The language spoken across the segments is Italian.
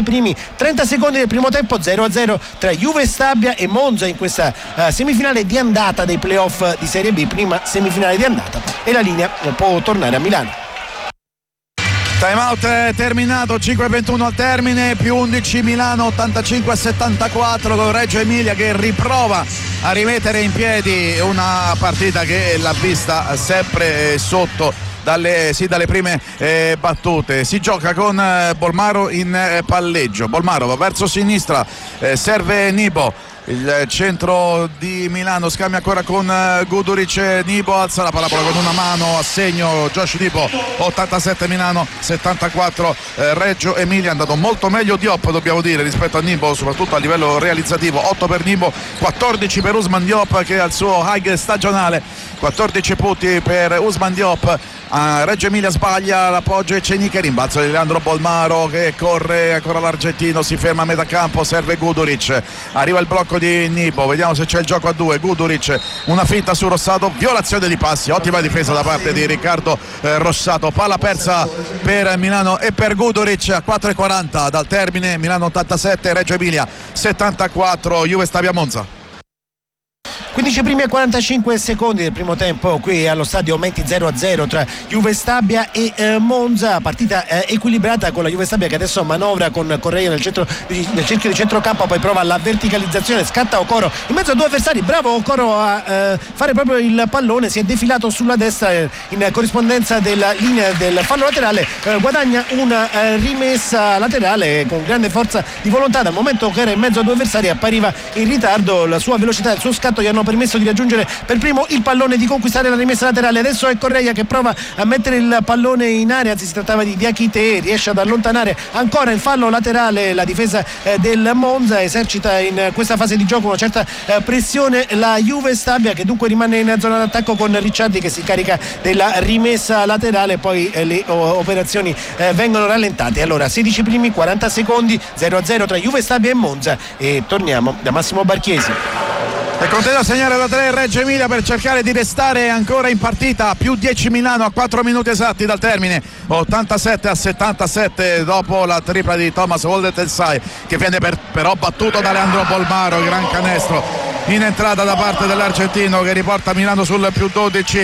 16 primi 30 secondi del primo tempo, 0-0 tra Juve Stabia e Monza in questa semifinale di andata dei playoff di Serie B, prima semifinale di andata, e la linea può tornare a Milano. Time out è terminato, 5:21 al termine, più 11 Milano 85-74 con Reggio Emilia che riprova a rimettere in piedi una partita che l'ha vista sempre sotto dalle prime battute. Si gioca con Bolmaro in palleggio, Bolmaro va verso sinistra, serve Nibo. Il centro di Milano scambia ancora con Guduric, Nibo alza la palla con una mano a segno Josh Nibo. 87 Milano, 74 Reggio Emilia. È andato molto meglio Diop, dobbiamo dire, rispetto a Nibo, soprattutto a livello realizzativo. 8 per Nibo, 14 per Ousmane Diop che al suo high stagionale, 14 punti per Ousmane Diop. Reggio Emilia sbaglia l'appoggio e Cenica, rimbalzo di Leandro Bolmaro che corre ancora l'argentino, si ferma a metà campo, serve Guduric, arriva il blocco di Nibo, vediamo se c'è il gioco a due. Guduric, una finta su Rossato, violazione di passi, ottima difesa da parte di Riccardo Rossato, palla persa per Milano e per Guduric a 4:40 dal termine. Milano 87 Reggio Emilia 74 Juve Stabia Monza. 15 primi e 45 secondi del primo tempo qui allo stadio Menti, 0-0 tra Juve Stabia e Monza, partita equilibrata con la Juve Stabia che adesso manovra con Correia nel cerchio di centrocampo, poi prova la verticalizzazione, scatta Okoro in mezzo a due avversari, bravo Okoro a fare proprio il pallone, si è defilato sulla destra in corrispondenza della linea del fallo laterale, guadagna una rimessa laterale con grande forza di volontà, dal momento che era in mezzo a due avversari appariva in ritardo, la sua velocità e il suo scatto gli hanno permesso di raggiungere per primo il pallone, di conquistare la rimessa laterale. Adesso è Correia che prova a mettere il pallone in area, anzi si trattava di Diakite, riesce ad allontanare ancora il fallo laterale. La difesa del Monza esercita in questa fase di gioco una certa pressione, la Juve Stabia che dunque rimane in zona d'attacco con Ricciardi che si carica della rimessa laterale, poi le operazioni vengono rallentate. Allora 16 primi 40 secondi, 0-0 tra Juve Stabia e Monza, e torniamo da Massimo Barchiesi. E continua a segnare da 3 Reggio Emilia per cercare di restare ancora in partita, più 10 Milano a 4 minuti esatti dal termine, 87-77 dopo la tripla di Thomas Woldetelsai che viene però battuto da Leandro Bolmaro, gran canestro in entrata da parte dell'argentino che riporta Milano sul più 12,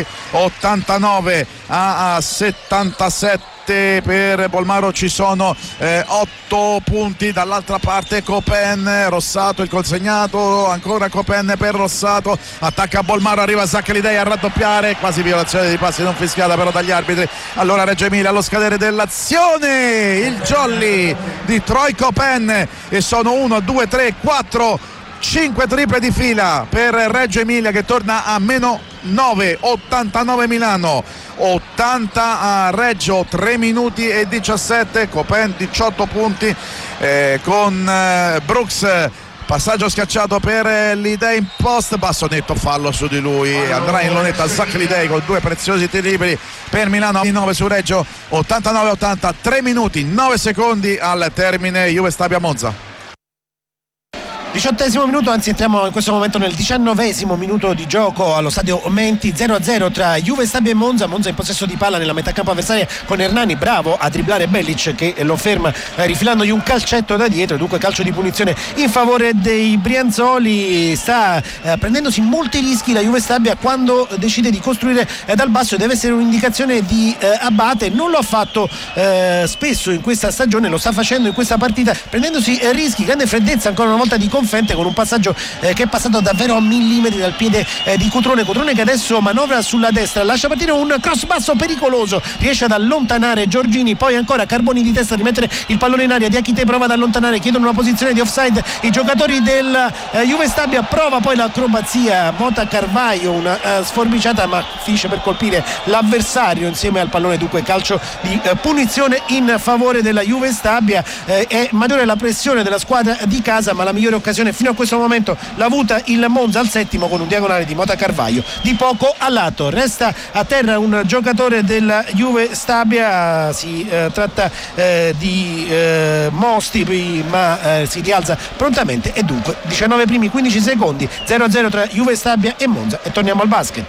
89-77 per Bolmaro. Ci sono 8 punti dall'altra parte. Copen, Rossato il consegnato, ancora Copen per Rossato, attacca Bolmaro, arriva Zaccaridei a raddoppiare, quasi violazione di passi non fischiata però dagli arbitri. Allora Reggio Emilia allo scadere dell'azione, il jolly di Troy Copen, e sono 1, 2, 3, 4, 5 triple di fila per Reggio Emilia che torna a meno 9, 89 Milano, 80 a Reggio, 3 minuti e 17, Copen 18 punti con Brooks, passaggio schiacciato per Lidei in post, basso netto, fallo su di lui, andrà in lunetta Zach Lidei con 2 preziosi tiri liberi per Milano, 9 su Reggio, 89-80, 3 minuti 9 secondi al termine. Juve Stabia Monza. 18° minuto, anzi entriamo in questo momento nel 19° minuto di gioco allo stadio Menti, 0-0 tra Juve Stabia e Monza. Monza in possesso di palla nella metà campo avversaria con Hernani, bravo a dribblare Bellic che lo ferma rifilandogli un calcetto da dietro, dunque calcio di punizione in favore dei Brianzoli. Sta prendendosi molti rischi la Juve Stabia quando decide di costruire dal basso, e deve essere un'indicazione di Abate, non lo ha fatto spesso in questa stagione, lo sta facendo in questa partita prendendosi rischi, grande freddezza ancora una volta di Confente con un passaggio che è passato davvero a millimetri dal piede di Cutrone che adesso manovra sulla destra, lascia partire un cross basso pericoloso, riesce ad allontanare Giorgini, poi ancora Carboni di testa a rimettere il pallone in aria, Diakite prova ad allontanare, chiedono una posizione di offside i giocatori del Juve Stabia, prova poi l'acrobazia Mota Carvaio, una sforbiciata ma finisce per colpire l'avversario insieme al pallone, dunque calcio di punizione in favore della Juve Stabia. È maggiore la pressione della squadra di casa, ma la migliore occasione fino a questo momento l'ha avuta il Monza al settimo con un diagonale di Mota Carvaio di poco a lato. Resta a terra un giocatore della Juve Stabia, si tratta di Mosti, ma si rialza prontamente, e dunque 19 primi 15 secondi, 0-0 tra Juve Stabia e Monza, e torniamo al basket.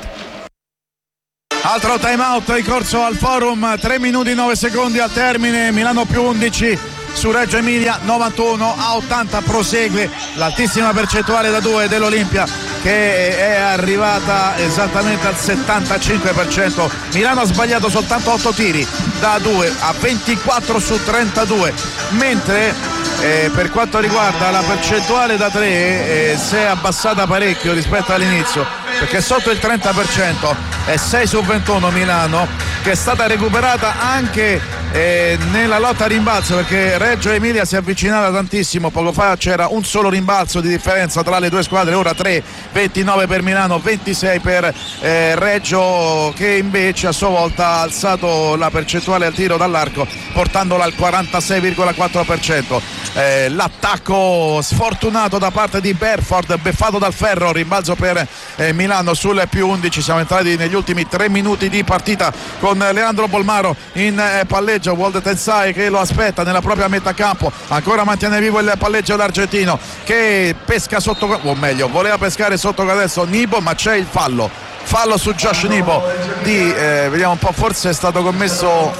Altro time out in corso al Forum, 3 minuti 9 secondi al termine, Milano più 11, su Reggio Emilia, 91-80. Prosegue l'altissima percentuale da 2 dell'Olimpia, che è arrivata esattamente al 75%. Milano ha sbagliato soltanto 8 tiri da 2 a 24 su 32, mentre per quanto riguarda la percentuale da 3 si è abbassata parecchio rispetto all'inizio, perché sotto il 30% è 6 su 21 Milano, che è stata recuperata anche nella lotta a rimbalzo, perché Reggio Emilia si è avvicinata tantissimo. Poco fa c'era un solo rimbalzo di differenza tra le due squadre, ora 3, 29 per Milano, 26 per Reggio, che invece a sua volta ha alzato la percentuale al tiro dall'arco portandola al 46,4%. L'attacco sfortunato da parte di Berford, beffato dal ferro, rimbalzo per Milano sul più 11. Siamo entrati negli ultimi 3 minuti di partita con Leandro Bolmaro in palleggio, Walde Tensai che lo aspetta nella propria metà campo, ancora mantiene vivo il palleggio l'argentino che pesca sotto, o meglio voleva pescare sotto adesso Nibo, ma c'è il fallo su Josh Nibo vediamo un po', forse è stato commesso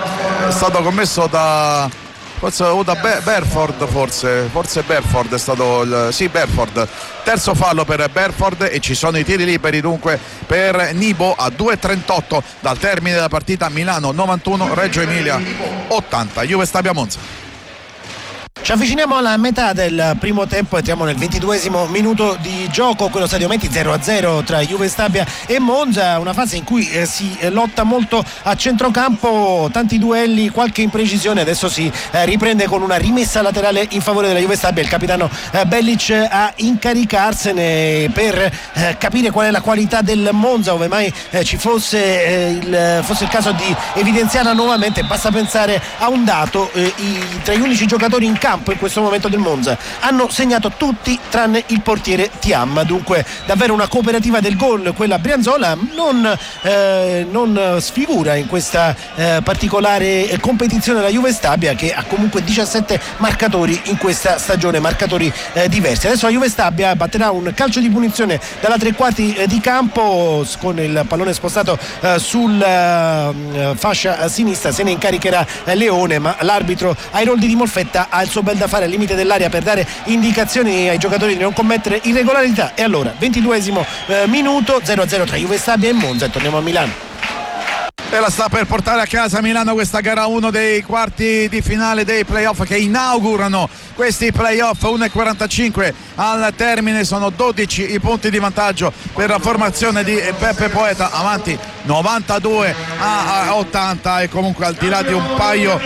da Berford, forse Berford è stato Berford, terzo fallo per Berford, e ci sono i tiri liberi dunque per Nibo a 2:38 dal termine della partita. Milano 91, Reggio Emilia 80, Juve Stabia Monza. Ci avviciniamo alla metà del primo tempo, entriamo nel 22esimo minuto di gioco, quello Stadio Menti 0-0 tra Juve Stabia e Monza, una fase in cui si lotta molto a centrocampo, tanti duelli, qualche imprecisione, adesso si riprende con una rimessa laterale in favore della Juve Stabia, il capitano Bellic a incaricarsene per capire qual è la qualità del Monza, ove mai ci fosse il caso di evidenziarla nuovamente. Basta pensare a un dato: tra gli unici giocatori in campo in questo momento del Monza hanno segnato tutti tranne il portiere Thiam, dunque davvero una cooperativa del gol quella brianzola, non sfigura in questa particolare competizione la Juve Stabia, che ha comunque 17 marcatori in questa stagione, marcatori diversi. Adesso la Juve Stabia batterà un calcio di punizione dalla 3/4 di campo, con il pallone spostato sulla fascia sinistra, se ne incaricherà Leone, ma l'arbitro Airoldi di Molfetta ha il suo bel da fare al limite dell'area per dare indicazioni ai giocatori di non commettere irregolarità. E allora 22esimo minuto, 0-0 tra Juve Stabia e Monza, e torniamo a Milano. E la sta per portare a casa Milano questa gara 1 dei quarti di finale dei playoff che inaugurano questi playoff. 1:45 al termine, sono 12 i punti di vantaggio per la formazione di Beppe Poeta, avanti 92-80, e comunque al di là di un paio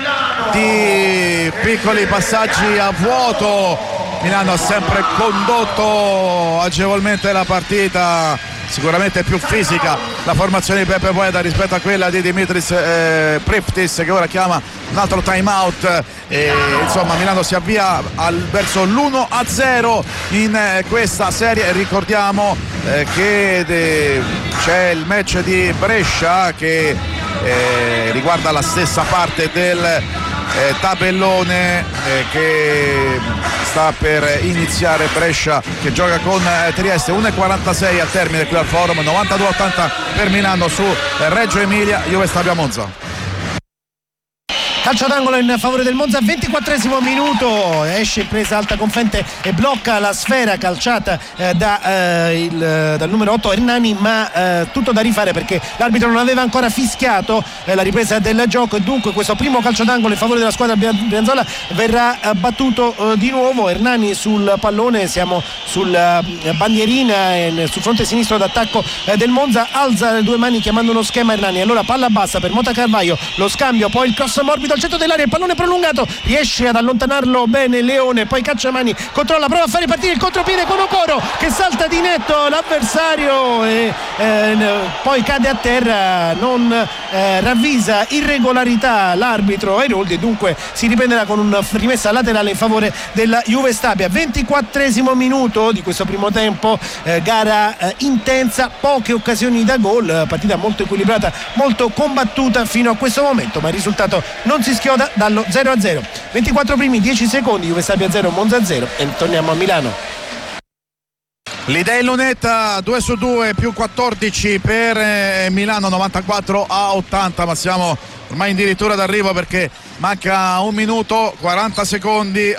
di piccoli passaggi a vuoto Milano ha sempre condotto agevolmente la partita, sicuramente più fisica la formazione di Beppe Poeta rispetto a quella di Dimitris Priftis, che ora chiama un altro time out, insomma Milano si avvia verso l'1-0 in questa serie. Ricordiamo che c'è il match di Brescia che riguarda la stessa parte del tabellone che sta per iniziare. Brescia che gioca con Trieste, 1:46 al termine qui al Forum, 92-80 per Milano su Reggio Emilia, Juve Stabia Monza. Calcio d'angolo in favore del Monza, 24esimo minuto, esce in presa alta Confente e blocca la sfera calciata dal numero 8 Hernani, ma tutto da rifare perché l'arbitro non aveva ancora fischiato la ripresa del gioco, e dunque questo primo calcio d'angolo in favore della squadra brianzola verrà battuto di nuovo. Hernani sul pallone, siamo sulla bandierina sul fronte sinistro d'attacco del Monza, alza le due mani chiamando uno schema Hernani, allora palla bassa per Mota Carvaio, lo scambio, poi il cross morbido al centro dell'area, il pallone prolungato, riesce ad allontanarlo bene Leone, poi Cacciamani controlla, prova a fare partire il contropiede con Okoro che salta di netto l'avversario e poi cade a terra, non ravvisa irregolarità l'arbitro Airoldi, e dunque si riprenderà con una rimessa laterale in favore della Juve Stabia. 24esimo minuto di questo primo tempo, gara intensa, poche occasioni da gol, partita molto equilibrata, molto combattuta fino a questo momento, ma il risultato non si schioda dallo 0-0. 24 primi 10 secondi, Juve Stabia 0 Monza 0, e torniamo a Milano. L'idea in lunetta 2/2 più 14 per Milano, 94-80, ma siamo ormai addirittura d'arrivo perché manca 1 minuto 40 secondi